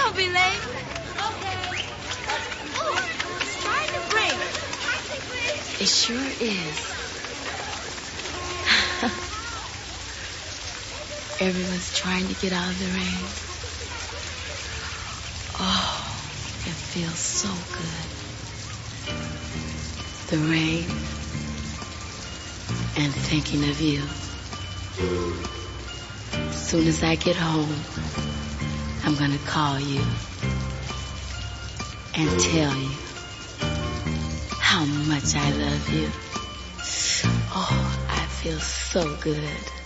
Don't be late. Okay. Oh, it's starting to rain. It sure is. Everyone's trying to get out of the rain. Oh, it feels so good. The rain and thinking of you. As soon as I get home, I'm gonna call you and tell you how much I love you. Oh, I feel so good.